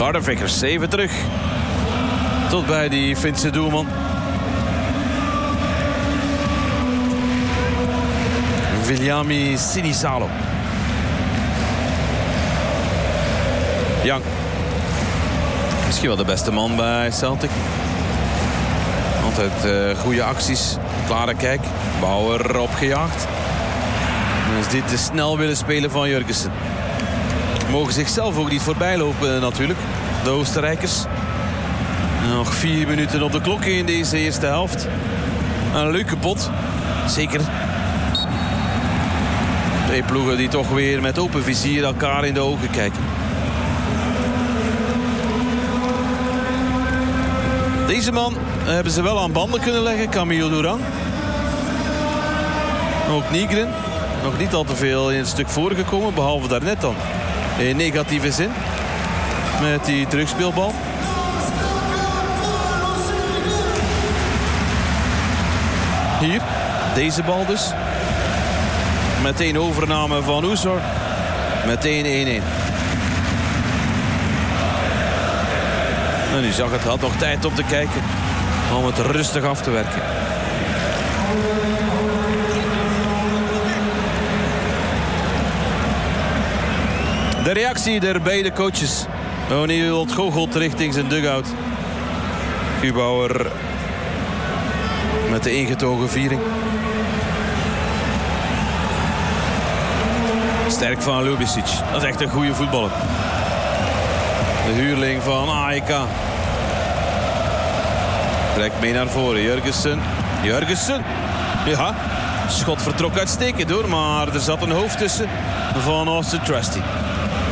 Hardervickers even terug. Tot bij die Finse doelman. Viljami Sinisalo. Young. Misschien wel de beste man bij Celtic. Altijd goede acties. Klare kijk. Bauer opgejaagd. En is dit te snel willen spelen van Jurgensen. Mogen zichzelf ook niet voorbij lopen natuurlijk. De Oostenrijkers. Nog 4 minuten op de klok in deze eerste helft. Een leuke pot. Zeker. 2 ploegen die toch weer met open vizier elkaar in de ogen kijken. Deze man hebben ze wel aan banden kunnen leggen. Camilo Duran. Ook Nygren. Nog niet al te veel in het stuk voorgekomen. Behalve daarnet dan. In negatieve zin. Met die terugspeelbal. Hier. Deze bal dus. Meteen overname van Oesor. Meteen 1-1. En u zag het, had nog tijd om te kijken. Om het rustig af te werken. De reactie der beide coaches. O'Neill ontgoochelt richting zijn dugout. Kubauer met de ingetogen viering. Sterk van Ljubicic. Dat is echt een goede voetballer. De huurling van AEK. Trekt mee naar voren. Jurgensen. Ja, schot vertrok uitstekend hoor. Maar er zat een hoofd tussen van Austin Trusty.